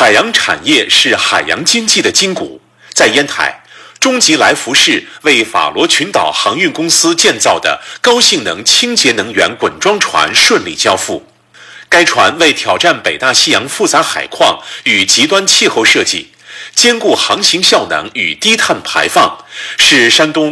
海洋产业是海洋经济的筋骨。在烟台，中吉来福士为法罗群岛航运公司建造的高性能清洁能源滚装船顺利交付。该船为挑战北大西洋复杂海况与极端气候设计，兼顾航行效能与低碳排放，是山东